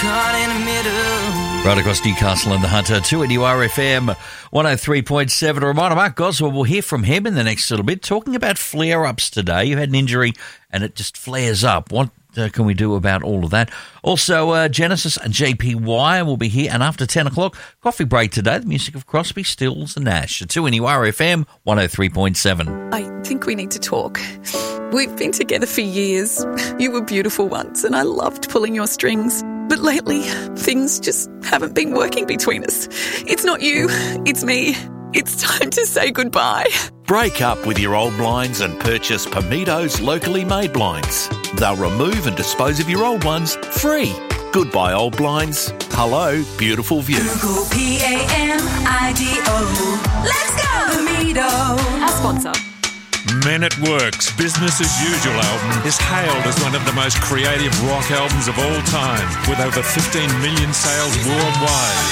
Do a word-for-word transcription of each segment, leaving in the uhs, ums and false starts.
caught in the middle. Right across Newcastle and the Hunter, two N U R F M one oh three point seven. A reminder, Mark Goswell, we'll hear from him in the next little bit, talking about flare-ups today. You had an injury and it just flares up. What uh, can we do about all of that? Also, uh, Genesis and J P Y will be here. And after ten o'clock, coffee break today, the music of Crosby, Stills and Nash. two N U R F M one oh three point seven. I think we need to talk. We've been together for years. You were beautiful once and I loved pulling your strings. But lately, things just haven't been working between us. It's not you, it's me. It's time to say goodbye. Break up with your old blinds and purchase Pamitos locally made blinds. They'll remove and dispose of your old ones free. Goodbye old blinds. Hello, beautiful view. Google P A M I D O. Let's go, Pamito. Our sponsor. Men at Work's Business as Usual album is hailed as one of the most creative rock albums of all time, with over fifteen million sales worldwide.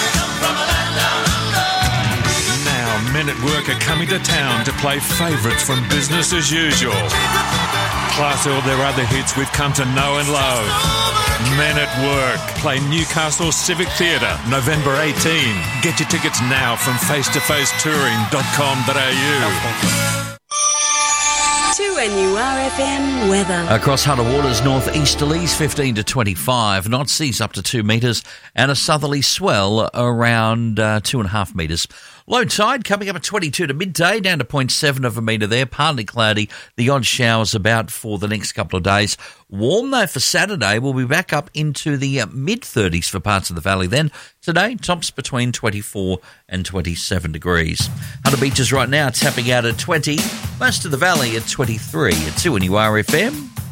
Now, Men at Work are coming to town to play favourites from Business as Usual, plus all their other hits we've come to know and love. Men at Work play Newcastle Civic Theatre November eighteenth. Get your tickets now from face to face touring dot com dot a u. two N U R F M weather. Across Hunter Waters, northeasterlies fifteen to twenty-five, knots, seas up to two metres, and a southerly swell around uh, two and a half metres. Low tide coming up at twenty-two to midday, down to zero point seven of a metre there, partly cloudy, the odd showers about for the next couple of days. Warm though for Saturday, we'll be back up into the uh, mid-thirties for parts of the valley then. Today, tops between twenty-four and twenty-seven degrees. Hunter Beaches right now tapping out at twenty, most of the valley at twenty-three. At two N U R F M,